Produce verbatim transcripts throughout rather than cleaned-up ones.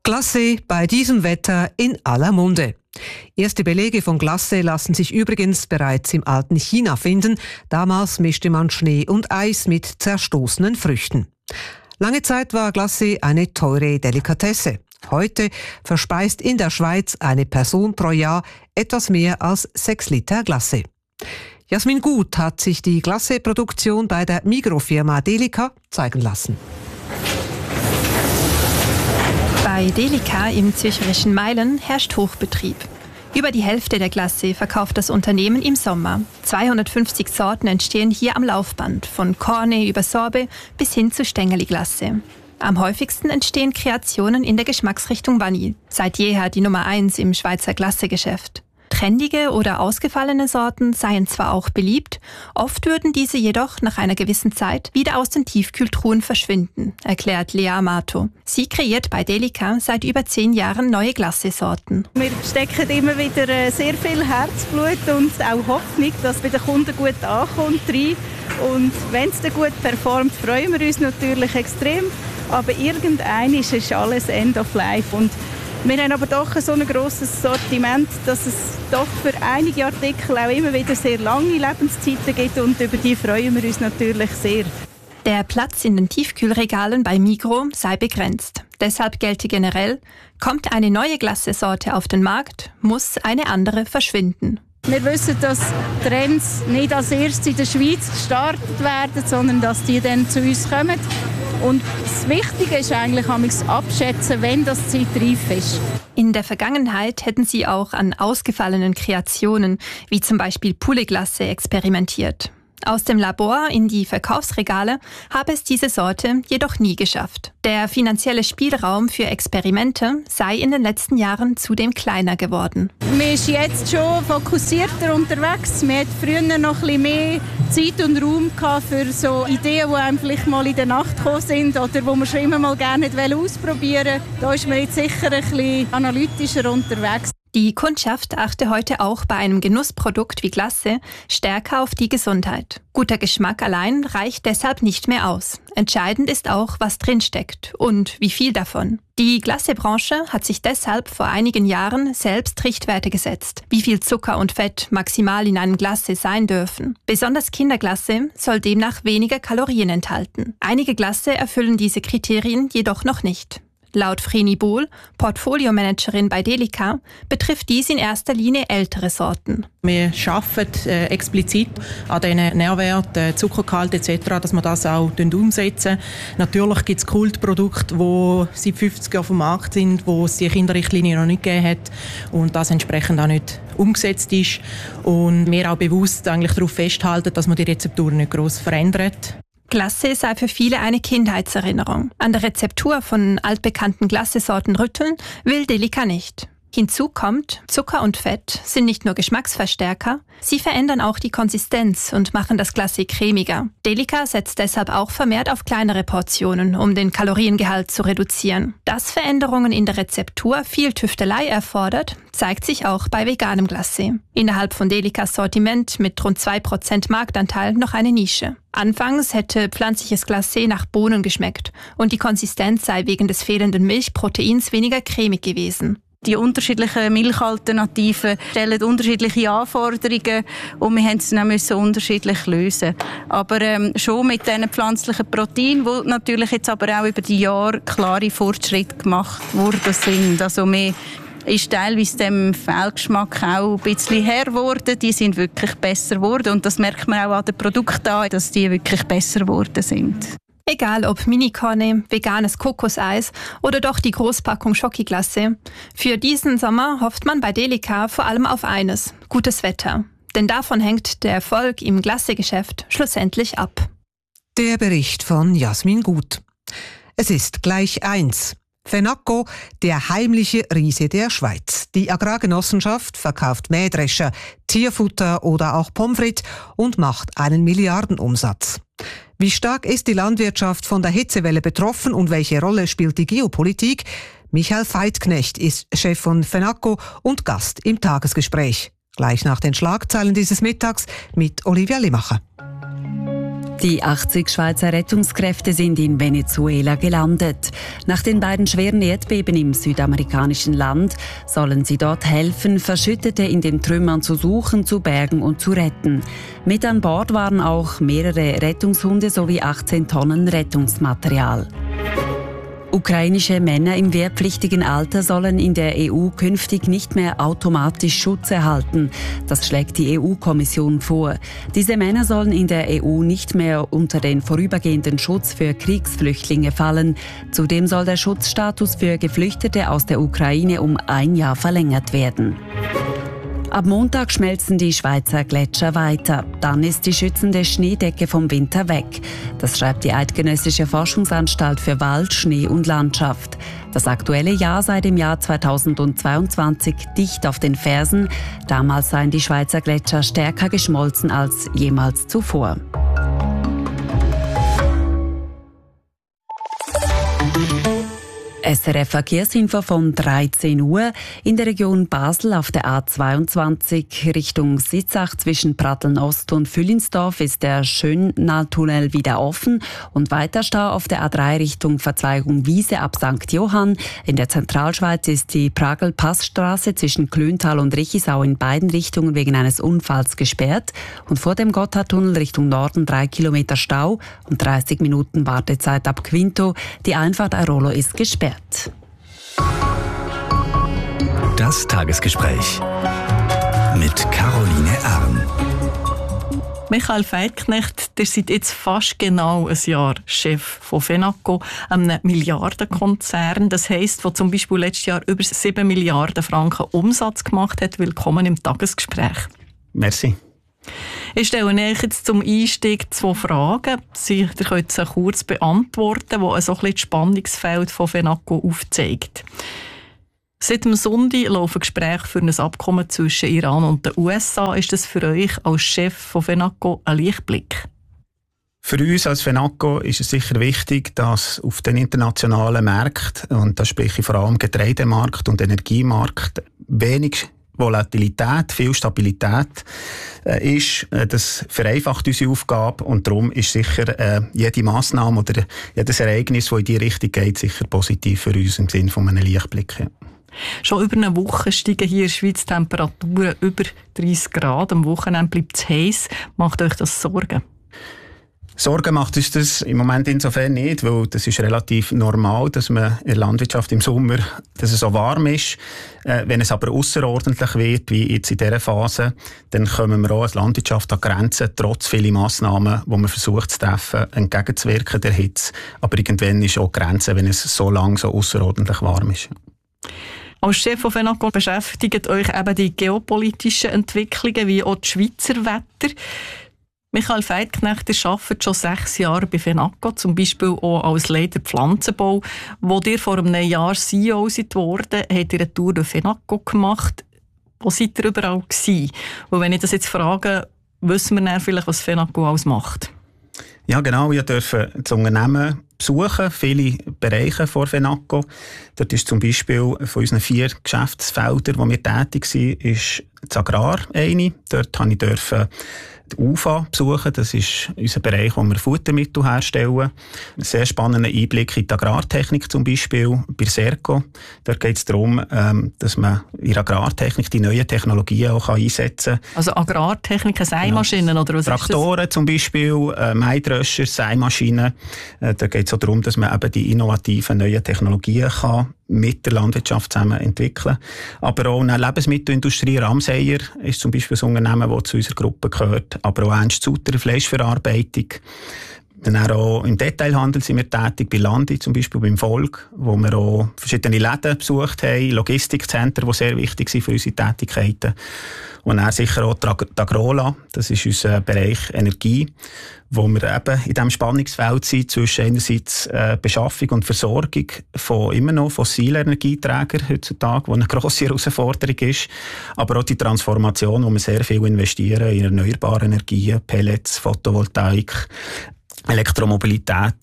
Glacé bei diesem Wetter in aller Munde. Erste Belege von Glacé lassen sich übrigens bereits im alten China finden. Damals mischte man Schnee und Eis mit zerstoßenen Früchten. Lange Zeit war Glacé eine teure Delikatesse. Heute verspeist in der Schweiz eine Person pro Jahr etwas mehr als sechs Liter Glacé. Jasmin Gut hat sich die Glacé-Produktion bei der Migrofirma Delica zeigen lassen. Bei Delica im zürcherischen Meilen herrscht Hochbetrieb. Über die Hälfte der Glacé verkauft das Unternehmen im Sommer. zweihundertfünfzig Sorten entstehen hier am Laufband, von Cornet über Sorbet bis hin zu Stängeli-Glacé. Am häufigsten entstehen Kreationen in der Geschmacksrichtung Vanille. Seit jeher die Nummer eins im Schweizer Glacé-Geschäft. Trendige oder ausgefallene Sorten seien zwar auch beliebt, oft würden diese jedoch nach einer gewissen Zeit wieder aus den Tiefkühltruhen verschwinden, erklärt Lea Amato. Sie kreiert bei Delica seit über zehn Jahren neue Glacé-Sorten. Wir stecken immer wieder sehr viel Herzblut und auch Hoffnung, dass es bei den Kunden gut ankommt. Und wenn es dann gut performt, freuen wir uns natürlich extrem. Aber irgendwann ist es alles End of Life. Und wir haben aber doch so ein grosses Sortiment, dass es doch für einige Artikel auch immer wieder sehr lange Lebenszeiten gibt und über die freuen wir uns natürlich sehr. Der Platz in den Tiefkühlregalen bei Migros sei begrenzt. Deshalb gelte generell, kommt eine neue Glacé-Sorte auf den Markt, muss eine andere verschwinden. Wir wissen, dass Trends nicht als erstes in der Schweiz gestartet werden, sondern dass die dann zu uns kommen. Und das Wichtige ist eigentlich abschätzen, wenn das Zeit reif ist. In der Vergangenheit hätten sie auch an ausgefallenen Kreationen, wie zum Beispiel Poulet Glacé, experimentiert. Aus dem Labor in die Verkaufsregale habe es diese Sorte jedoch nie geschafft. Der finanzielle Spielraum für Experimente sei in den letzten Jahren zudem kleiner geworden. Man ist jetzt schon fokussierter unterwegs. Man hat früher noch ein bisschen mehr Zeit und Raum gehabt für so Ideen, die einem vielleicht mal in der Nacht gekommen sind oder die man schon immer mal gerne ausprobieren wollte. Da ist man jetzt sicher ein bisschen analytischer unterwegs. Die Kundschaft achte heute auch bei einem Genussprodukt wie Glacé stärker auf die Gesundheit. Guter Geschmack allein reicht deshalb nicht mehr aus. Entscheidend ist auch, was drinsteckt und wie viel davon. Die Glacé-Branche hat sich deshalb vor einigen Jahren selbst Richtwerte gesetzt, wie viel Zucker und Fett maximal in einem Glacé sein dürfen. Besonders Kinderglacé soll demnach weniger Kalorien enthalten. Einige Glacé erfüllen diese Kriterien jedoch noch nicht. Laut Vreni Bohl, Portfoliomanagerin bei Delica, betrifft dies in erster Linie ältere Sorten. Wir arbeiten äh, explizit an diesen Nährwerten, äh, Zuckergehalt et cetera, dass wir das auch umsetzen. Natürlich gibt es Kultprodukte, die seit fünfzig Jahren auf dem Markt sind, wo es die Kinderrichtlinie noch nicht gegeben hat und das entsprechend auch nicht umgesetzt ist. Und wir auch bewusst eigentlich darauf festhalten, dass man die Rezeptur nicht gross verändert. Glacé sei für viele eine Kindheitserinnerung. An der Rezeptur von altbekannten Glacé-Sorten rütteln will Delica nicht. Hinzu kommt, Zucker und Fett sind nicht nur Geschmacksverstärker, sie verändern auch die Konsistenz und machen das Glacé cremiger. Delica setzt deshalb auch vermehrt auf kleinere Portionen, um den Kaloriengehalt zu reduzieren. Dass Veränderungen in der Rezeptur viel Tüftelei erfordert, zeigt sich auch bei veganem Glacé. Innerhalb von Delicas Sortiment mit rund zwei Prozent Marktanteil noch eine Nische. Anfangs hätte pflanzliches Glacé nach Bohnen geschmeckt und die Konsistenz sei wegen des fehlenden Milchproteins weniger cremig gewesen. Die unterschiedlichen Milchalternativen stellen unterschiedliche Anforderungen und wir mussten es dann unterschiedlich lösen. Aber ähm, schon mit diesen pflanzlichen Proteinen, die natürlich jetzt aber auch über die Jahre klare Fortschritte gemacht worden sind. Also wir ist teilweise dem Fehlgeschmack auch ein bisschen Herr geworden. Die sind wirklich besser geworden und das merkt man auch an den Produkten an, dass die wirklich besser geworden sind. Egal ob Mini-Cornet, veganes Kokoseis oder doch die Großpackung Schoki-Glacé. Für diesen Sommer hofft man bei Delica vor allem auf eines: gutes Wetter. Denn davon hängt der Erfolg im Glacé-Geschäft schlussendlich ab. Der Bericht von Jasmin Gut. Es ist gleich eins. Fenaco, der heimliche Riese der Schweiz. Die Agrargenossenschaft verkauft Mähdrescher, Tierfutter oder auch Pommes frites und macht einen Milliardenumsatz. Wie stark ist die Landwirtschaft von der Hitzewelle betroffen und welche Rolle spielt die Geopolitik? Michael Veithknecht ist Chef von Fenaco und Gast im Tagesgespräch. Gleich nach den Schlagzeilen dieses Mittags mit Olivia Limacher. Die achtzig Schweizer Rettungskräfte sind in Venezuela gelandet. Nach den beiden schweren Erdbeben im südamerikanischen Land sollen sie dort helfen, Verschüttete in den Trümmern zu suchen, zu bergen und zu retten. Mit an Bord waren auch mehrere Rettungshunde sowie achtzehn Tonnen Rettungsmaterial. Ukrainische Männer im wehrpflichtigen Alter sollen in der E U künftig nicht mehr automatisch Schutz erhalten. Das schlägt die E U-Kommission vor. Diese Männer sollen in der E U nicht mehr unter den vorübergehenden Schutz für Kriegsflüchtlinge fallen. Zudem soll der Schutzstatus für Geflüchtete aus der Ukraine um ein Jahr verlängert werden. Ab Montag schmelzen die Schweizer Gletscher weiter. Dann ist die schützende Schneedecke vom Winter weg. Das schreibt die Eidgenössische Forschungsanstalt für Wald, Schnee und Landschaft. Das aktuelle Jahr sei dem Jahr zweitausendzweiundzwanzig dicht auf den Fersen. Damals seien die Schweizer Gletscher stärker geschmolzen als jemals zuvor. S R F Verkehrsinfo von dreizehn Uhr. In der Region Basel auf der A zweiundzwanzig Richtung Sitzach zwischen Pratteln-Ost und Füllinsdorf ist der Schönnahltunnel wieder offen und weiter Stau auf der A drei Richtung Verzweigung Wiese ab Sankt Johann. In der Zentralschweiz ist die Pragel-Passstraße zwischen Klöntal und Richisau in beiden Richtungen wegen eines Unfalls gesperrt und vor dem Gotthardtunnel Richtung Norden drei Kilometer Stau und dreißig Minuten Wartezeit ab Quinto. Die Einfahrt Airolo ist gesperrt. Das Tagesgespräch mit Caroline Arn. Michael Veithknecht, ihr seid jetzt fast genau ein Jahr Chef von Fenaco, einem Milliardenkonzern. Das heisst, wo zum Beispiel letztes Jahr über sieben Milliarden Franken Umsatz gemacht hat. Willkommen im Tagesgespräch. Merci. Ich stelle euch jetzt zum Einstieg zwei Fragen. Sie ihr könnt sie kurz beantworten, die so ein bisschen das Spannungsfeld von Fenaco aufzeigt. Seit dem Sonntag laufen Gespräche für ein Abkommen zwischen Iran und den U S A. Ist das für euch als Chef von Fenaco ein Lichtblick? Für uns als Fenaco ist es sicher wichtig, dass auf den internationalen Märkten, und da spreche ich vor allem Getreidemarkt und Energiemarkt, wenig Volatilität, viel Stabilität äh, ist. Äh, das vereinfacht unsere Aufgabe und darum ist sicher äh, jede Massnahme oder jedes Ereignis, das in diese Richtung geht, sicher positiv für uns im Sinne von einem Lichtblick. Ja. Schon über eine Woche steigen hier in der Schweiz Temperaturen über dreißig Grad. Am Wochenende bleibt es heiß. Macht euch das Sorgen? Sorgen macht uns das im Moment insofern nicht, weil das ist relativ normal, dass man in der Landwirtschaft im Sommer, dass es so warm ist. Äh, wenn es aber außerordentlich wird, wie jetzt in dieser Phase, dann kommen wir auch als Landwirtschaft an Grenzen, trotz vieler Massnahmen, die man versucht zu treffen, entgegenzuwirken der Hitze. Aber irgendwann ist auch die Grenze, wenn es so lang so außerordentlich warm ist. Als Chef von Fenaco beschäftigt euch eben die geopolitischen Entwicklungen wie auch das Schweizer Wetter. Michael Veithknecht, ihr arbeitet schon sechs Jahre bei Fenaco, zum Beispiel auch als Leiter Pflanzenbau. Wo ihr vor einem Jahr C E O seid worden, habt ihr eine Tour durch Fenaco gemacht. Wo seid ihr überall gewesen? Und wenn ich das jetzt frage, wissen wir dann vielleicht, was Fenaco alles macht? Ja, genau. Wir dürfen das Unternehmen besuchen, viele Bereiche von Fenaco. Dort ist zum Beispiel von unseren vier Geschäftsfeldern, wo wir tätig sind, ist das Agrar eine. Dort durfte ich die U F A besuchen. Das ist unser Bereich, wo wir Futtermittel herstellen. Ein sehr spannender Einblick in die Agrartechnik zum Beispiel bei Serco. Dort geht es darum, dass man in der Agrartechnik die neuen Technologien auch einsetzen kann. Also Agrartechnik, Sämaschinen ja. oder was Traktoren ist das? Zum Beispiel, äh, Maidröscher, Sämaschinen. Äh, da geht es auch darum, dass man eben die innovativen neuen Technologien kann mit der Landwirtschaft zusammen entwickeln. Aber auch eine Lebensmittelindustrie, Ramseyer ist zum Beispiel ein Unternehmen, das zu unserer Gruppe gehört. Aber auch Ernst Sutter, Fleischverarbeitung. Dann auch im Detailhandel sind wir tätig, bei Landi zum Beispiel, beim Volk, wo wir auch verschiedene Läden besucht haben, Logistikzentren, die sehr wichtig sind für unsere Tätigkeiten. Und dann sicher auch die Agrola, das ist unser Bereich Energie, wo wir eben in diesem Spannungsfeld sind zwischen einerseits äh, Beschaffung und Versorgung von immer noch fossilen Energieträgern heutzutage, was eine grosse Herausforderung ist, aber auch die Transformation, wo wir sehr viel investieren in erneuerbare Energien, Pellets, Photovoltaik, Elektromobilität.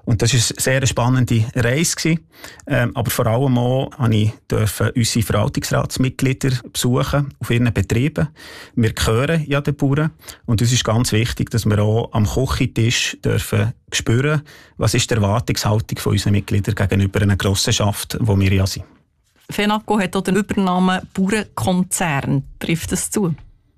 Und das war eine sehr spannende Reise. Ähm, aber vor allem auch durfte ich unsere Verwaltungsratsmitglieder besuchen auf ihren Betrieben. Wir gehören ja den Bauern. Und es ist ganz wichtig, dass wir auch am Küchentisch dürfen spüren, was ist die Erwartungshaltung von unseren Mitgliedern gegenüber einer Genossenschaft, wo wir ja sind. Fenaco hat auch den Übernamen Bauernkonzern. Trifft das zu?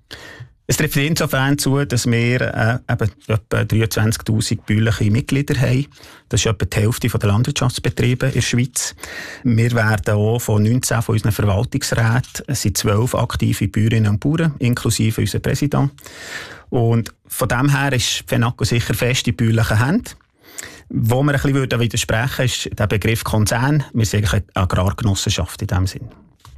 Es trifft insofern zu, dass wir äh, eben etwa dreiundzwanzigtausend bäuerliche Mitglieder haben. Das ist etwa die Hälfte der Landwirtschaftsbetriebe in der Schweiz. Wir werden auch von neunzehn von unseren Verwaltungsräten, es sind zwölf aktive Bäuerinnen und Bauern, inklusive unser Präsident. Und von dem her ist Fenaco sicher fest in bäuerlichen Händen. Wo wir ein bisschen widersprechen würden, ist der Begriff Konzern. Wir sind eine Agrargenossenschaft in diesem Sinn.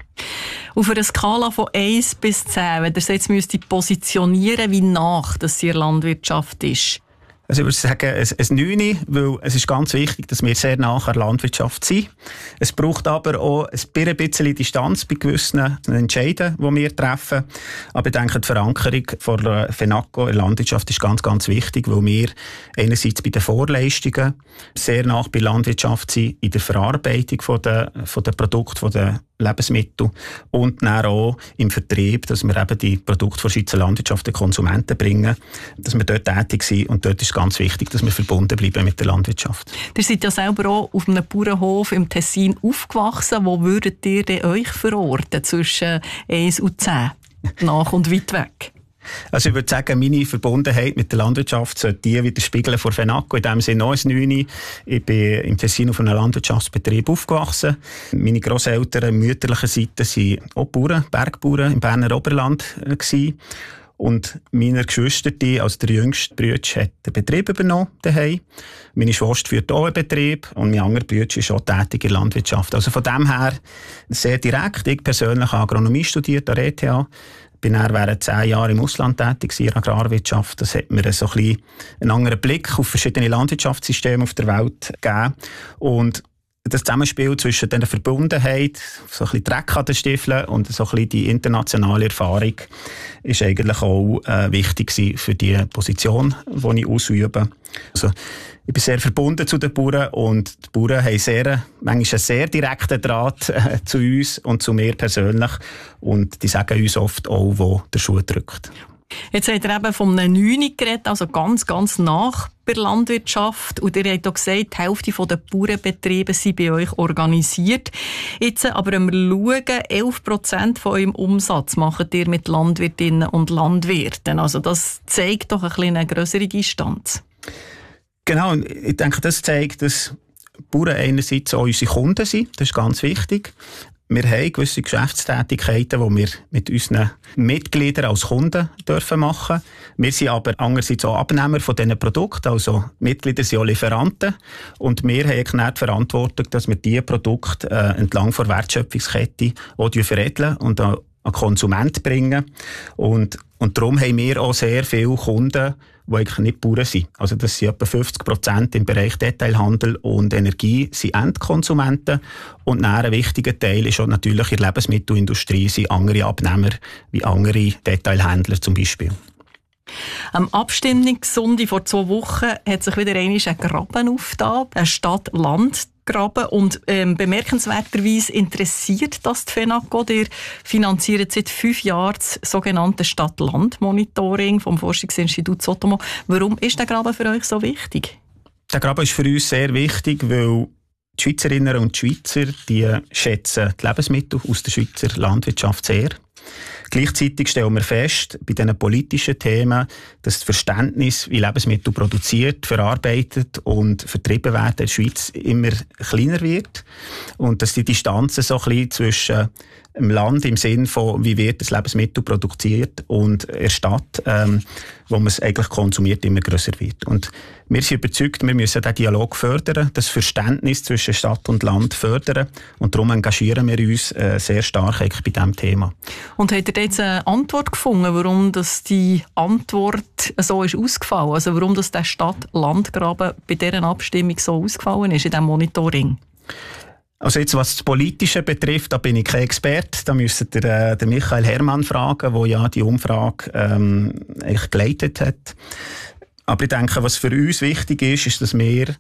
Auf einer Skala von eins bis zehn, wenn ihr jetzt müsst positionieren, wie nach das in der Landwirtschaft ist? Also ich würde sagen, ein, ein neun, weil es ist ganz wichtig, dass wir sehr nah an der Landwirtschaft sind. Es braucht aber auch ein bisschen Distanz bei gewissen Entscheiden, die wir treffen. Aber ich denke, die Verankerung von Fenaco in der Landwirtschaft ist ganz, ganz wichtig, weil wir einerseits bei den Vorleistungen sehr nah bei der Landwirtschaft sind, in der Verarbeitung von der, von der Produkte, von der Lebensmittel und dann auch im Vertrieb, dass wir eben die Produkte von Schweizer Landwirtschaft den Konsumenten bringen, dass wir dort tätig sind und dort ist ganz wichtig, dass wir verbunden bleiben mit der Landwirtschaft. Ihr seid ja selber auch auf einem Bauernhof im Tessin aufgewachsen. Wo würdet ihr denn euch verorten zwischen eins und zehn? Nach und weit weg? Also ich würde sagen, meine Verbundenheit mit der Landwirtschaft sollte die widerspiegeln von Fenaco. In dem Sinne auch ein neun. Ich bin im Tessin auf einem Landwirtschaftsbetrieb aufgewachsen. Meine Grosseltern mütterlicher Seite waren auch Bauern, Bergbauern im Berner Oberland gewesen. Und meine Geschwister, also der jüngste Bruder, hat den Betrieb übernommen daheim. Meine Schwester führt auch einen Betrieb und mein anderer Bruder ist auch tätig in der Landwirtschaft. Also von dem her sehr direkt. Ich persönlich habe Agronomie studiert an der E T H. Ich war während zehn Jahren im Ausland tätig in der Agrarwirtschaft. Das hat mir so ein bisschen einen anderen Blick auf verschiedene Landwirtschaftssysteme auf der Welt gegeben. Und das Zusammenspiel zwischen dieser Verbundenheit, so ein bisschen Dreck an den Stiefeln und so ein bisschen die internationale Erfahrung ist eigentlich auch äh, wichtig für die Position, die ich ausübe. Also, ich bin sehr verbunden zu den Bauern und die Bauern haben sehr, manchmal einen sehr direkten Draht äh, zu uns und zu mir persönlich und die sagen uns oft auch, wo der Schuh drückt. Jetzt habt ihr eben von einem neun geredet, also ganz, ganz nach bei der Landwirtschaft. Und ihr habt auch gesagt, die Hälfte der Bauernbetriebe sind bei euch organisiert. Jetzt aber, wenn wir schauen, elf Prozent von eurem Umsatz macht ihr mit Landwirtinnen und Landwirten. Also das zeigt doch ein bisschen eine grössere Distanz. Genau, ich denke, das zeigt, dass Bauern einerseits auch unsere Kunden sind. Das ist ganz wichtig. Wir haben gewisse Geschäftstätigkeiten, die wir mit unseren Mitgliedern als Kunden dürfen machen. Wir sind aber andererseits auch Abnehmer von diesen Produkten. Also Mitglieder sind auch Lieferanten. Und wir haben die Verantwortung, dass wir diese Produkte äh, entlang der Wertschöpfungskette auch veredeln und an den Konsumenten bringen. Und, und darum haben wir auch sehr viele Kunden, die eigentlich nicht Bauern sind. Also das sind etwa fünfzig Prozent im Bereich Detailhandel und Energie sind Endkonsumenten. Und ein wichtiger Teil ist auch natürlich in der Lebensmittelindustrie sind andere Abnehmer, wie andere Detailhändler zum Beispiel. Am Abstimmungssonntag vor zwei Wochen hat sich wieder einmal ein Graben aufgetan, ein Stadt-Land-Graben. Und ähm, bemerkenswerterweise interessiert das die Fenaco. Ihr finanziert seit fünf Jahren das sogenannte Stadt-Land-Monitoring vom Forschungsinstitut Sotomo. Warum ist der Graben für euch so wichtig? Der Graben ist für uns sehr wichtig, weil die Schweizerinnen und Schweizer die schätzen die Lebensmittel aus der Schweizer Landwirtschaft sehr. Gleichzeitig stellen wir fest, bei diesen politischen Themen, dass das Verständnis, wie Lebensmittel produziert, verarbeitet und vertrieben werden in der Schweiz immer kleiner wird. Und dass die Distanzen so ein bisschen zwischen dem Land im Sinn von, wie wird das Lebensmittel produziert und der Stadt, ähm, wo man es eigentlich konsumiert, immer grösser wird. Und wir sind überzeugt, wir müssen diesen Dialog fördern, das Verständnis zwischen Stadt und Land fördern. Und darum engagieren wir uns äh, sehr stark eigentlich bei diesem Thema. Und habt ihr jetzt eine Antwort gefunden, warum das die Antwort so ist ausgefallen? Also warum das der Stadt-Land-Graben bei dieser Abstimmung so ausgefallen ist, in diesem Monitoring? Also jetzt, was das Politische betrifft, da bin ich kein Experte. Da müsst ihr äh, den Michael Herrmann fragen, der ja die Umfrage ähm, eigentlich geleitet hat. Aber ich denke, was für uns wichtig ist, ist, dass wir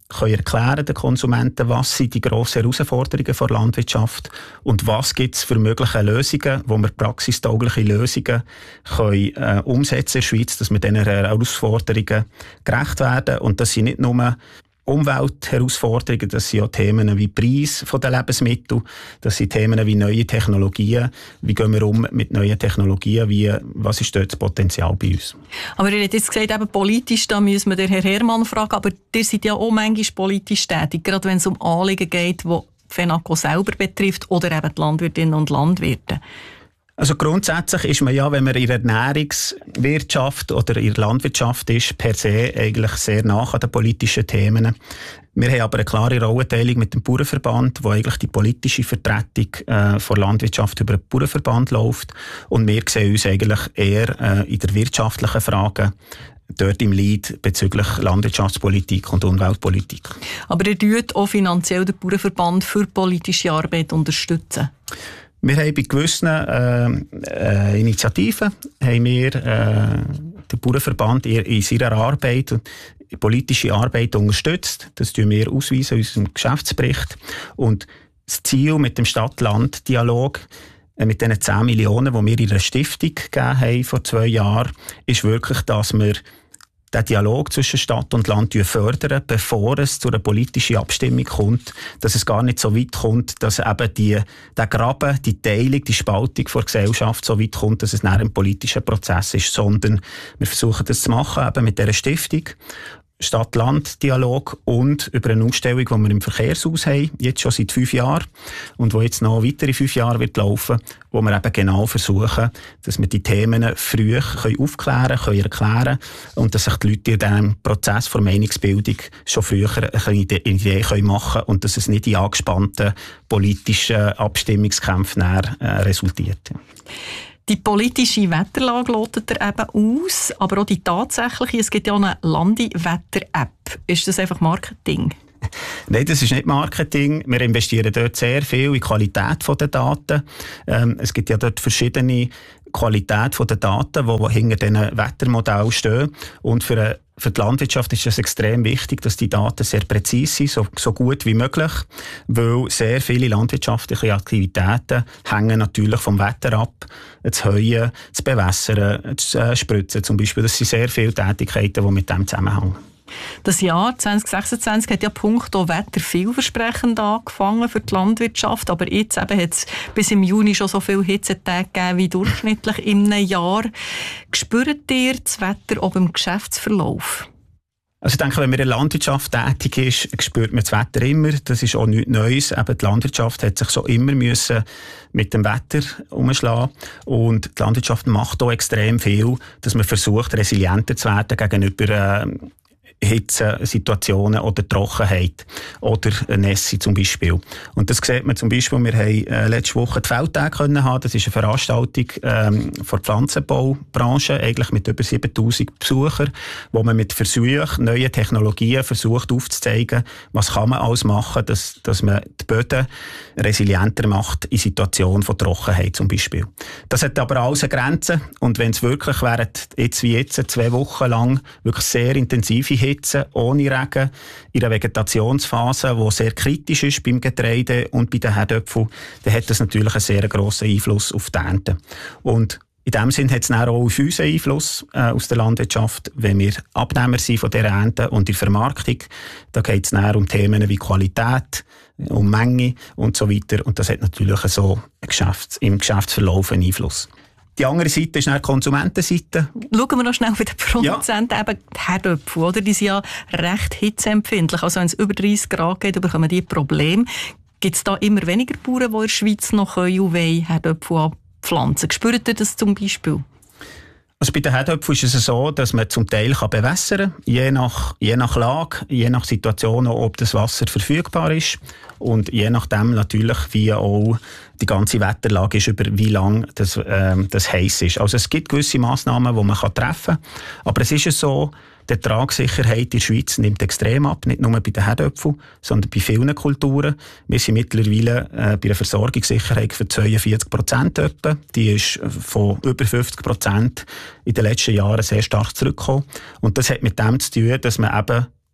können erklären den Konsumenten, was sind die grossen Herausforderungen der Landwirtschaft und was gibt es für mögliche Lösungen, wo wir praxistaugliche Lösungen können, äh, umsetzen in der Schweiz, dass wir diesen Herausforderungen gerecht werden. Und das sind nicht nur Umweltherausforderungen, das sind auch Themen wie Preis der Lebensmittel, das sind Themen wie neue Technologien, wie gehen wir um mit neuen Technologien, wie, was ist dort das Potenzial bei uns. Aber ihr habt jetzt gesagt, eben politisch, da müssen wir den Herrn Herrmann fragen, aber ihr seid ja auch manchmal politisch tätig, gerade wenn es um Anliegen geht, die Fenaco selber betrifft oder eben die Landwirtinnen und Landwirte. Also grundsätzlich ist man ja, wenn man in der Ernährungswirtschaft oder in der Landwirtschaft ist, per se eigentlich sehr nah an den politischen Themen. Wir haben aber eine klare Rollenteilung mit dem Bauernverband, wo eigentlich die politische Vertretung äh, von Landwirtschaft über den Bauernverband läuft. Und wir sehen uns eigentlich eher äh, in der wirtschaftlichen Frage dort im Lead bezüglich Landwirtschaftspolitik und Umweltpolitik. Aber ihr tut auch finanziell den Bauernverband für politische Arbeit unterstützen? Wir haben bei gewissen äh, äh, Initiativen haben wir, äh, den Bauernverband in, in seiner Arbeit und politische Arbeit unterstützt. Das tun wir ausweisen in unserem Geschäftsbericht. Und das Ziel mit dem Stadt-Land-Dialog, äh, mit diesen zehn Millionen, die wir in einer Stiftung gegeben haben vor zwei Jahren, ist wirklich, dass wir den Dialog zwischen Stadt und Land fördern, bevor es zu einer politischen Abstimmung kommt, dass es gar nicht so weit kommt, dass eben die, der Graben, die Teilung, die Spaltung der Gesellschaft so weit kommt, dass es nach einem politischen Prozess ist, sondern wir versuchen das zu machen, eben mit dieser Stiftung, Stadt-Land-Dialog und über eine Ausstellung, die wir im Verkehrshaus haben, jetzt schon seit fünf Jahren und die jetzt noch weitere fünf Jahre wird laufen, wo wir eben genau versuchen, dass wir die Themen früh können aufklären können, erklären und dass sich die Leute in diesem Prozess der Meinungsbildung schon früher eine Idee können machen können und dass es nicht in angespannten politischen Abstimmungskämpfen äh, resultiert. Die politische Wetterlage lotet er eben aus, aber auch die tatsächliche. Es gibt ja auch eine Landi-Wetter-App. Ist das einfach Marketing? Nein, das ist nicht Marketing. Wir investieren dort sehr viel in die Qualität der Daten. Ähm, es gibt ja dort verschiedene Qualität der Daten, die hinter diesen Wettermodellen stehen. Und für eine Für die Landwirtschaft ist es extrem wichtig, dass die Daten sehr präzise sind, so, so gut wie möglich, weil sehr viele landwirtschaftliche Aktivitäten hängen natürlich vom Wetter ab. Das Heuen, das Bewässern, das äh, Spritzen zum Beispiel, das sind sehr viele Tätigkeiten, die mit dem zusammenhängen. Das Jahr zwanzig sechsundzwanzig hat ja punkto Wetter vielversprechend angefangen für die Landwirtschaft, aber jetzt eben hat es bis im Juni schon so viele Hitzetage gegeben wie durchschnittlich in einem Jahr. Spürt ihr das Wetter auch im Geschäftsverlauf? Also ich denke, wenn man in der Landwirtschaft tätig ist, spürt man das Wetter immer. Das ist auch nichts Neues. Eben die Landwirtschaft hat sich schon immer müssen mit dem Wetter umschlagen. Und die Landwirtschaft macht auch extrem viel, dass man versucht, resilienter zu werden gegenüber äh, Hitzesituationen oder Trockenheit oder Nässe zum Beispiel. Und das sieht man zum Beispiel, wir haben äh, letzte Woche die Feldtage können haben. Das ist eine Veranstaltung ähm, für die Pflanzenbaubranche, eigentlich mit über siebentausend Besuchern, wo man mit Versuchen, neuen Technologien versucht aufzuzeigen, was kann man alles machen, dass, dass man die Böden resilienter macht in Situationen von Trockenheit zum Beispiel. Das hat aber alles eine Grenze und wenn es wirklich während jetzt wie jetzt zwei Wochen lang wirklich sehr intensive Hitze, ohne Regen, in einer Vegetationsphase, die sehr kritisch ist beim Getreide und bei den Herdöpfeln, dann hat das natürlich einen sehr grossen Einfluss auf die Ernte. Und in dem Sinn hat es auch auf uns einen Einfluss äh, aus der Landwirtschaft, wenn wir Abnehmer sind von dieser Ernte und in der Vermarktung. Da geht es um Themen wie Qualität, um Menge und so weiter. Und das hat natürlich so Geschäfts-, im Geschäftsverlauf einen Einfluss. Die andere Seite ist die Konsumentenseite. Schauen wir noch schnell bei den Produzenten. Ja. Eben die Herdöpfel, oder? Die sind ja recht hitzeempfindlich. Also wenn es über dreißig Grad geht, bekommen die Probleme. Gibt es da immer weniger Bauern, die in der Schweiz noch können und wollen Herdöpfel abpflanzen? Spürt ihr das zum Beispiel? Also bei den Herdöpfeln ist es so, dass man zum Teil kann bewässern kann, je nach, je nach Lage, je nach Situation, ob das Wasser verfügbar ist und je nachdem natürlich, wie auch die ganze Wetterlage ist, über wie lange das, äh, das heiß ist. Also es gibt gewisse Massnahmen, die man kann treffen kann, aber es ist so, die Ertragssicherheit in der Schweiz nimmt extrem ab, nicht nur bei den Herdöpfeln, sondern bei vielen Kulturen. Wir sind mittlerweile äh, bei einer Versorgungssicherheit für zweiundvierzig Prozent etwa. Die ist von über fünfzig Prozent in den letzten Jahren sehr stark zurückgekommen. Und das hat mit dem zu tun, dass man eben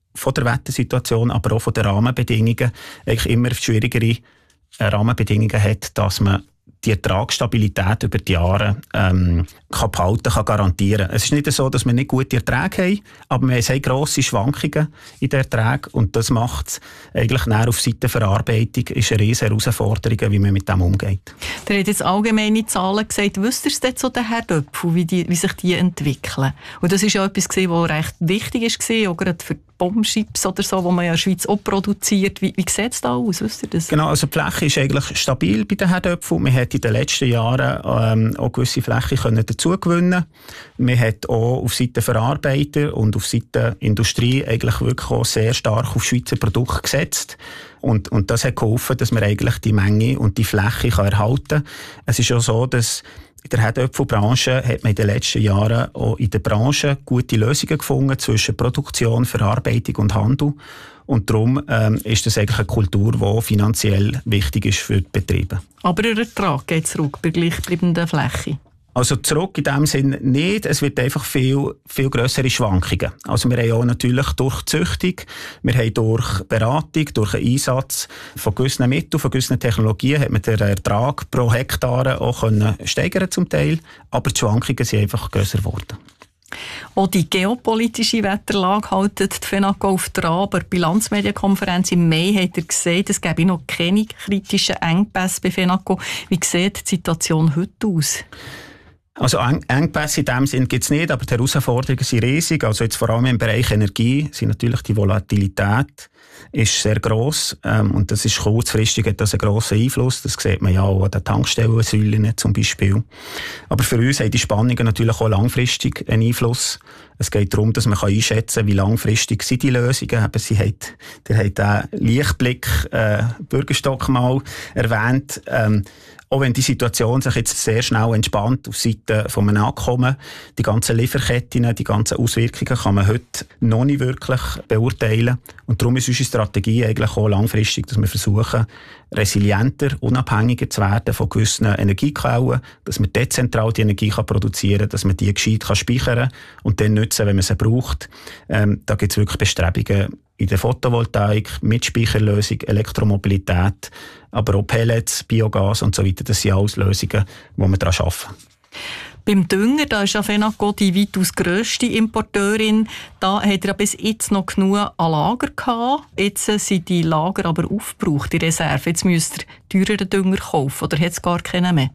von der Wettersituation, aber auch von den Rahmenbedingungen eigentlich immer schwierigere Rahmenbedingungen hat, dass man die Ertragsstabilität über die Jahre ähm, kann behalten, kann garantieren. Es ist nicht so, dass wir nicht gute Erträge haben, aber wir haben grosse Schwankungen in den Erträgen und das macht es eigentlich näher auf Seite Verarbeitung ist eine riesige Herausforderung, wie man mit dem umgeht. Ihr habt jetzt allgemeine Zahlen gesagt. Wisst ihr es denn zu den Herdöpfeln, wie, die, wie sich die entwickeln? Und das ist ja etwas, was recht wichtig war, auch gerade für Bombschips oder so, die man ja in der Schweiz auch produziert. Wie, wie sieht es da aus? Wisst ihr das? Genau, also die Fläche ist eigentlich stabil bei den Herdöpfeln. Man hat in den letzten Jahren ähm, auch gewisse Fläche können dazu gewinnen. Man hat auch auf Seite Verarbeiter und auf Seite Industrie eigentlich wirklich auch sehr stark auf Schweizer Produkte gesetzt. Und, und das hat geholfen, dass man eigentlich die Menge und die Fläche kann erhalten kann. Es ist auch so, dass in der Herdöpfelbranche hat man in den letzten Jahren auch in der Branche gute Lösungen gefunden zwischen Produktion, Verarbeitung und Handel. Und darum ähm, ist das eigentlich eine Kultur, die finanziell wichtig ist für die Betriebe. Aber der Ertrag geht zurück bei gleichbleibender Fläche? Also zurück in dem Sinn nicht. Es wird einfach viel, viel grössere Schwankungen. Also wir haben auch natürlich durch Züchtung, wir haben durch Beratung, durch den Einsatz von gewissen Mitteln, von gewissen Technologien, hat man den Ertrag pro Hektar auch können steigern zum Teil. Aber die Schwankungen sind einfach grösser geworden. Auch die geopolitische Wetterlage hält die FENACO auf dran. Aber die Bilanzmedienkonferenz im Mai hat er gesagt, es gäbe noch keine kritischen Engpässe bei FENACO. Wie sieht die Situation heute aus? Also Engpässe in dem Sinn gibt es nicht, aber die Herausforderungen sind riesig. Also jetzt vor allem im Bereich Energie sind natürlich die Volatilität ist sehr gross ähm, und das ist kurzfristig hat das einen grossen Einfluss. Das sieht man ja auch an den Tankstellensäulen zum Beispiel. Aber für uns haben die Spannungen natürlich auch langfristig einen Einfluss. Es geht darum, dass man einschätzen kann, wie langfristig sind die Lösungen. Eben, sie hat, der hat den Lichtblick äh, Bürgerstock mal erwähnt. Ähm, Auch wenn die Situation sich jetzt sehr schnell entspannt auf Seite von einem Abkommen, die ganzen Lieferketten, die ganzen Auswirkungen kann man heute noch nicht wirklich beurteilen. Und darum ist unsere Strategie eigentlich auch langfristig, dass wir versuchen, resilienter, unabhängiger zu werden von gewissen Energiequellen, dass man dezentral die Energie kann produzieren kann, dass man die gescheit kann speichern kann und dann nutzen, wenn man sie braucht. Ähm, da gibt es wirklich Bestrebungen in der Photovoltaik, mit Speicherlösung, Elektromobilität, aber auch Pellets, Biogas und so weiter. Das sind alles Lösungen, die wir daran arbeiten. Beim Dünger, da ist ja FENACO die weitaus grösste Importeurin. Da hat er bis jetzt noch genug an Lager gehabt. Jetzt sind die Lager aber aufgebraucht, die Reserve. Jetzt müsst ihr teureren Dünger kaufen oder hat es gar keinen mehr?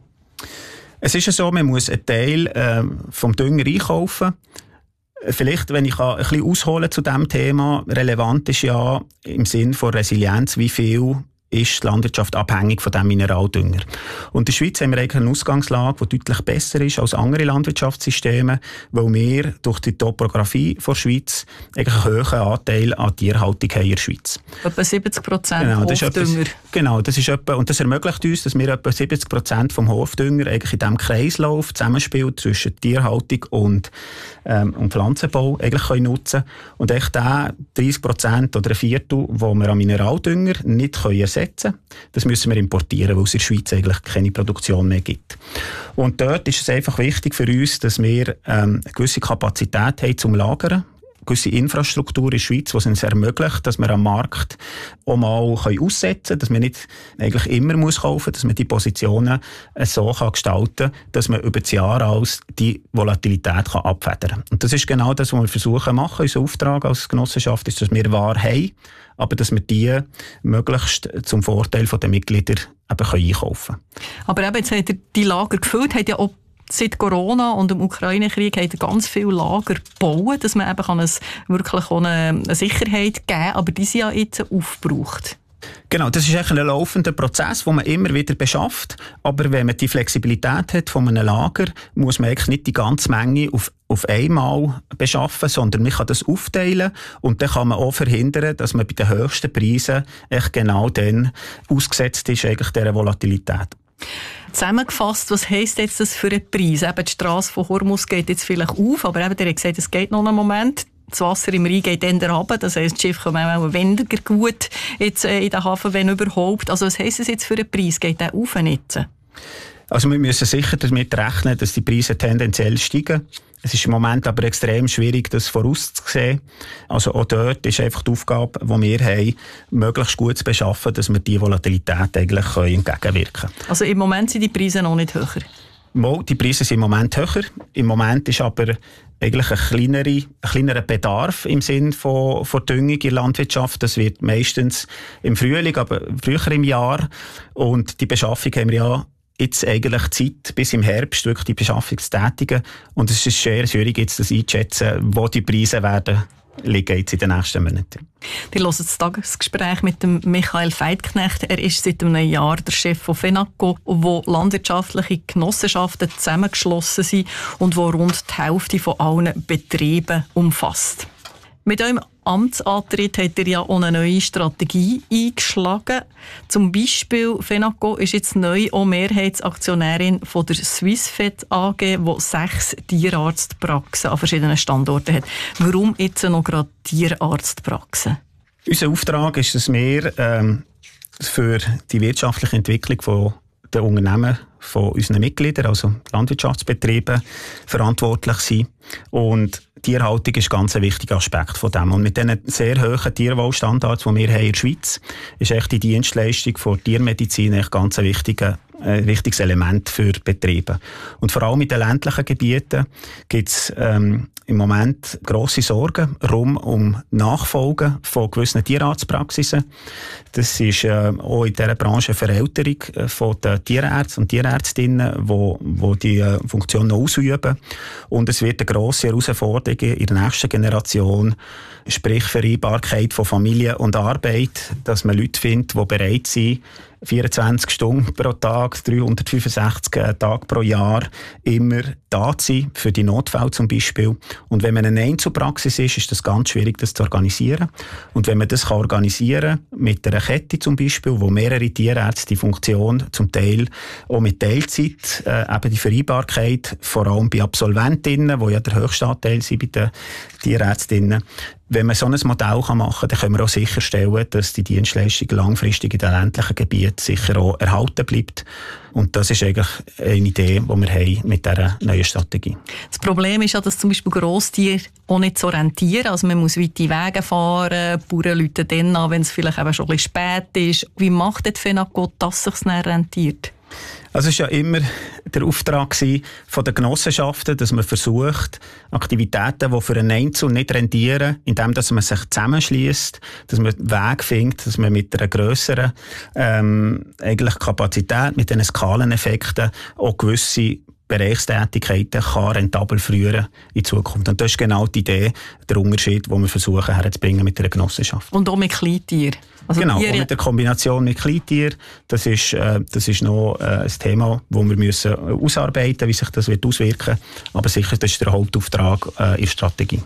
Es ist ja so, man muss einen Teil äh, vom Dünger einkaufen. Vielleicht, wenn ich ein bisschen ausholen zu diesem Thema, relevant ist ja im Sinn von Resilienz, wie viel ist die Landwirtschaft abhängig von diesem Mineraldünger. Und in der Schweiz haben wir eigentlich eine Ausgangslage, die deutlich besser ist als andere Landwirtschaftssysteme, weil wir durch die Topografie der Schweiz eigentlich einen hohen Anteil an Tierhaltung haben in der Schweiz. Etwa siebzig Prozent genau, Hofdünger. Etwas, genau, das ist etwa, und das ermöglicht uns, dass wir etwa siebzig Prozent vom Hofdünger eigentlich in diesem Kreislauf zusammenspielt zwischen Tierhaltung und, ähm, und Pflanzenbau eigentlich können nutzen. Und echt der dreißig Prozent oder ein Viertel, wo wir an Mineraldünger nicht können ersetzen, das müssen wir importieren, weil es in der Schweiz eigentlich keine Produktion mehr gibt. Und dort ist es einfach wichtig für uns, dass wir ähm, eine gewisse Kapazität haben zum Lagern, eine gewisse Infrastruktur in der Schweiz, die es uns ermöglicht, dass wir am Markt auch mal können aussetzen können, dass man nicht eigentlich immer muss kaufen muss, dass man die Positionen so kann gestalten kann, dass man über das Jahr alles die Volatilität kann abfedern kann. Und das ist genau das, was wir versuchen zu machen. Unser Auftrag als Genossenschaft ist, dass wir Ware haben, aber dass wir die möglichst zum Vorteil der Mitglieder eben einkaufen können. Aber eben, jetzt habt ihr die Lager gefüllt, habt ja auch seit Corona und dem Ukraine-Krieg habt ihr ganz viele Lager gebaut, dass man eben kann es wirklich eine, eine Sicherheit geben kann, aber die sind ja jetzt aufgebraucht. Genau, das ist eigentlich ein laufender Prozess, den man immer wieder beschafft. Aber wenn man die Flexibilität hat von einem Lager, muss man eigentlich nicht die ganze Menge auf, auf einmal beschaffen, sondern man kann das aufteilen und dann kann man auch verhindern, dass man bei den höchsten Preisen echt genau dann ausgesetzt ist, eigentlich dieser Volatilität. Zusammengefasst, was heisst jetzt das für einen Preis? Eben die Strasse von Hormuz geht jetzt vielleicht auf, aber eben, der hat gesagt, es geht noch einen Moment. Das Wasser im Rhein geht dann runter, das heisst, das Schiff kommt auch weniger gut jetzt in den Hafen, wenn überhaupt. Also was heisst es jetzt für einen Preis? Geht der auf jetzt? Also wir müssen sicher damit rechnen, dass die Preise tendenziell steigen. Es ist im Moment aber extrem schwierig, das vorauszusehen. Also auch dort ist einfach die Aufgabe, die wir haben, möglichst gut zu beschaffen, dass wir diese Volatilität eigentlich entgegenwirken können. Also im Moment sind die Preise noch nicht höher? Mal, die Preise sind im Moment höher. Im Moment ist aber eigentlich ein, kleinere, ein kleinerer Bedarf im Sinne von, von Düngung in der Landwirtschaft. Das wird meistens im Frühling, aber früher im Jahr. Und die Beschaffung haben wir ja jetzt eigentlich Zeit bis im Herbst wirklich die Beschaffung zu tätigen. Und es ist sehr schwierig, jetzt das einzuschätzen, wo die Preise werden liegen jetzt in den nächsten Monaten. Wir hören das Tagesgespräch mit dem Michael Veithknecht. Er ist seit einem Jahr der Chef von FENACO, wo landwirtschaftliche Genossenschaften zusammengeschlossen sind und wo rund die Hälfte von allen Betrieben umfasst. Mit eurem Amtsantritt hat er ja auch eine neue Strategie eingeschlagen. Zum Beispiel FENACO ist jetzt neu auch Mehrheitsaktionärin von der Swissvet A G, die sechs Tierarztpraxen an verschiedenen Standorten hat. Warum jetzt noch gerade Tierarztpraxen? Unser Auftrag ist, dass wir ähm, für die wirtschaftliche Entwicklung von der Unternehmen von unseren Mitgliedern, also Landwirtschaftsbetrieben, verantwortlich sind. Und Tierhaltung ist ganz ein wichtiger Aspekt von dem. Und mit diesen sehr hohen Tierwohlstandards, die wir haben in der Schweiz, ist echt die Dienstleistung von Tiermedizin echt ganz ein wichtiger ein wichtiges Element für Betriebe. Und vor allem in den ländlichen Gebieten gibt es ähm, im Moment grosse Sorgen rund um Nachfolgen von gewissen Tierarztpraxisen. Das ist äh, auch in dieser Branche eine Verälterung von den Tierärzten und Tierärztinnen, wo, wo die äh, Funktion noch ausüben. Und es wird eine grosse Herausforderung in der nächsten Generation, sprich Vereinbarkeit von Familie und Arbeit, dass man Leute findet, die bereit sind, vierundzwanzig Stunden pro Tag, dreihundertfünfundsechzig Tage pro Jahr immer da zu sein, für die Notfälle zum Beispiel. Und wenn man eine Einzelpraxis ist, ist das ganz schwierig, das zu organisieren. Und wenn man das kann organisieren mit einer Kette zum Beispiel, wo mehrere Tierärzte die Funktion zum Teil auch mit Teilzeit, äh, eben die Vereinbarkeit, vor allem bei Absolventinnen, wo ja der höchste Anteil sind bei den Tierärztinnen. Wenn man so ein Modell machen kann, dann können wir auch sicherstellen, dass die Dienstleistung langfristig in den ländlichen Gebieten sicher auch erhalten bleibt. Und das ist eigentlich eine Idee, die wir haben mit dieser neuen Strategie. Das Problem ist ja, dass zum Beispiel Grosstiere auch nicht so rentieren. Also man muss weite Wege fahren, die Bauern rufen dann an, wenn es vielleicht eben schon ein bisschen spät ist. Wie macht das FENACO, dass es sich dann rentiert? Also es war ja immer der Auftrag von den Genossenschaften, dass man versucht, Aktivitäten, die für einen Einzelnen nicht rentieren, indem dass man sich zusammenschließt, dass man einen Weg findet, dass man mit einer grösseren ähm, eigentlich Kapazität, mit diesen Skaleneffekten auch gewisse Bereichstätigkeiten kann rentabel führen in Zukunft. Und das ist genau die Idee, der Unterschied, den wir versuchen herzubringen mit einer Genossenschaft. Und auch mit Kleintieren. Also genau, und mit der Kombination mit Kleintieren. Das ist, äh, das ist noch äh, ein Thema, das wir müssen ausarbeiten müssen, wie sich das wird auswirken. Aber sicher, das ist der Hauptauftrag äh, in der Strategie.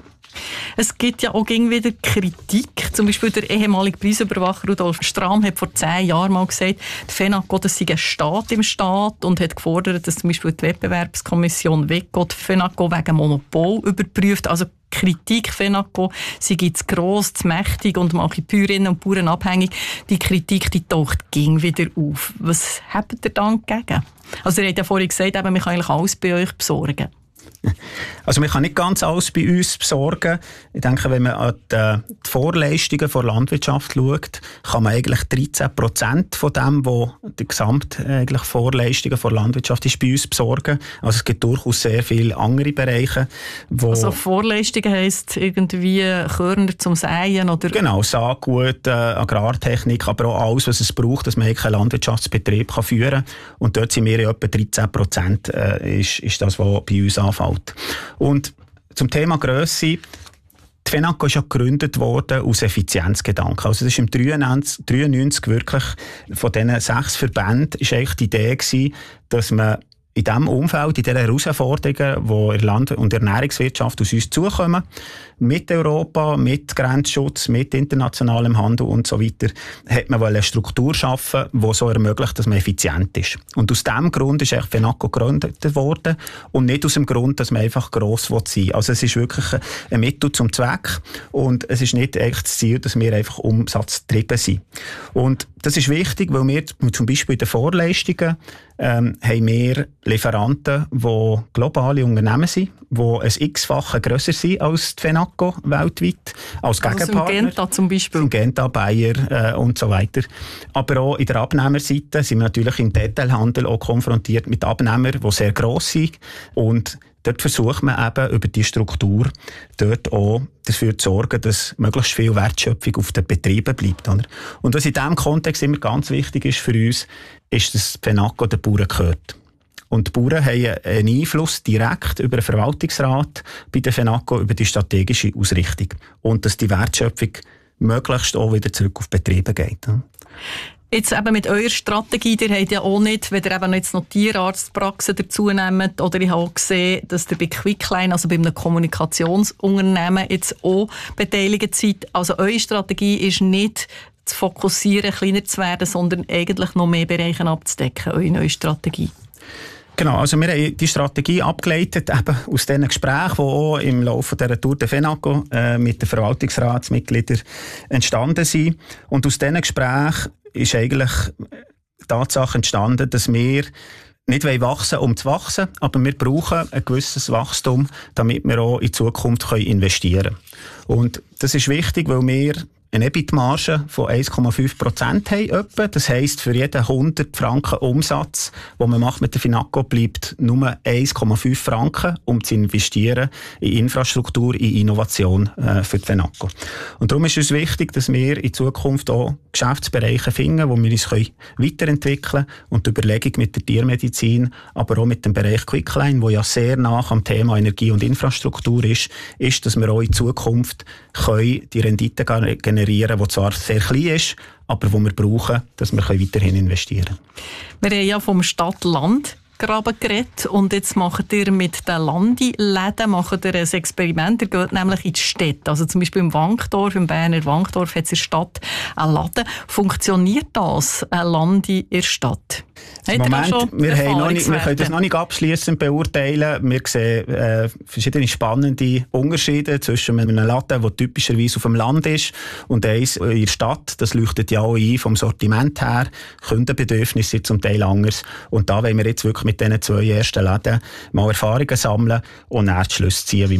Es gibt ja auch wieder Kritik. Zum Beispiel der ehemalige Preisüberwacher Rudolf Strahm hat vor zehn Jahren mal gesagt, die FENACO, das sei ein Staat im Staat, und hat gefordert, dass zum Beispiel die Wettbewerbskommission WECO die FENACO wegen Monopol überprüft. Also Kritik FENACO, sie gibt es gross, zu mächtig und mache Bäuerinnen und Bauern abhängig. Die Kritik, die taucht ging wieder auf. Was habt ihr dann dagegen? Also ihr habt ja vorhin gesagt, eben, man kann eigentlich alles bei euch besorgen. Also man kann nicht ganz alles bei uns besorgen. Ich denke, wenn man an die Vorleistungen der Landwirtschaft schaut, kann man eigentlich dreizehn Prozent von dem, was die gesamte Vorleistungen der Landwirtschaft ist, bei uns besorgen. Also es gibt durchaus sehr viele andere Bereiche. Wo also Vorleistungen heisst irgendwie Körner zum Säen? Oder? Genau, Saatgut, äh, Agrartechnik, aber auch alles, was es braucht, dass man einen Landwirtschaftsbetrieb kann führen kann. Und dort sind wir ja etwa dreizehn Prozent äh, ist, ist das, was bei uns anfällt. Und zum Thema Grösse, die FENACO ist ja gegründet worden aus Effizienzgedanken. Also das ist im neunzehnhundertdreiundneunzig wirklich von diesen sechs Verbänden ist eigentlich die Idee gewesen, dass man in diesem Umfeld, in diesen Herausforderungen, die in der Land- und Ernährungswirtschaft aus uns zukommen, mit Europa, mit Grenzschutz, mit internationalem Handel und so weiter, hat man eine Struktur schaffen, die so ermöglicht, dass man effizient ist. Und aus diesem Grund ist echt FENACO gegründet worden und nicht aus dem Grund, dass man einfach gross sein will. Also es ist wirklich ein Mittel zum Zweck und es ist nicht echt das Ziel, dass wir einfach umsatzgetrieben sind. Und das ist wichtig, weil wir zum Beispiel in den Vorleistungen ähm, haben wir Lieferanten, die globale Unternehmen sind, die ein x-fache grösser sind als die FENACO weltweit, als Gegenpartner. Also Syngenta zum Beispiel. Syngenta, Bayer äh, und so weiter. Aber auch in der Abnehmerseite sind wir natürlich im Detailhandel auch konfrontiert mit Abnehmern, die sehr gross sind. Und dort versucht man eben über die Struktur dort auch dafür zu sorgen, dass möglichst viel Wertschöpfung auf den Betrieben bleibt. Oder? Und was in diesem Kontext immer ganz wichtig ist für uns, ist, dass FENACO den Bauern gehört. Und die Bauern haben einen Einfluss direkt über den Verwaltungsrat bei der FENACO über die strategische Ausrichtung. Und dass die Wertschöpfung möglichst auch wieder zurück auf die Betriebe geht. Jetzt eben mit eurer Strategie, ihr habt ja auch nicht, wenn ihr eben jetzt noch Tierarztpraxen dazu nehmt, oder ich habe auch gesehen, dass ihr bei Quickline, also bei einem Kommunikationsunternehmen, jetzt auch beteiligt seid. Also eure Strategie ist nicht zu fokussieren, kleiner zu werden, sondern eigentlich noch mehr Bereiche abzudecken, eure neue Strategie. Genau, also wir haben die Strategie abgeleitet eben aus diesen Gesprächen, die auch im Laufe dieser Tour de FENACO äh, mit den Verwaltungsratsmitgliedern entstanden sind. Und aus diesen Gesprächen ist eigentlich die Tatsache entstanden, dass wir nicht wachsen um zu wachsen, aber wir brauchen ein gewisses Wachstum, damit wir auch in Zukunft investieren können. Und das ist wichtig, weil wir eine E B I T-Marge von eins Komma fünf Prozent haben etwa. Das heisst, für jeden hundert Franken Umsatz, den man macht mit der FENACO, bleibt nur eins Komma fünf Franken, um zu investieren in Infrastruktur, in Innovation äh, für die FENACO. Und darum ist es wichtig, dass wir in Zukunft auch Geschäftsbereiche finden, wo wir uns können weiterentwickeln können. Und die Überlegung mit der Tiermedizin, aber auch mit dem Bereich Quickline, wo ja sehr nah am Thema Energie und Infrastruktur ist, ist, dass wir auch in Zukunft können die Rendite generieren, die zwar sehr klein ist, aber die wir brauchen, dass wir weiterhin investieren können. Wir haben ja vom Stadt-Land Graben geredet und jetzt macht ihr mit den Landi-Läden macht ihr ein Experiment. Ihr geht nämlich in die Städte. Also zum Beispiel im Wankdorf, im Berner Wankdorf hat es in der Stadt einen Laden. Funktioniert das, ein Landi in der Stadt? Moment, wir, haben noch nicht, wir können das noch nicht abschliessend beurteilen. Wir sehen äh, verschiedene spannende Unterschiede zwischen einem Laden, der typischerweise auf dem Land ist, und eins in der Stadt. Das leuchtet ja auch ein vom Sortiment her. Kundenbedürfnisse sind zum Teil anders. Und da wollen wir jetzt wirklich mit diesen zwei ersten Läden mal Erfahrungen sammeln und dann die Schlüsse ziehen, wie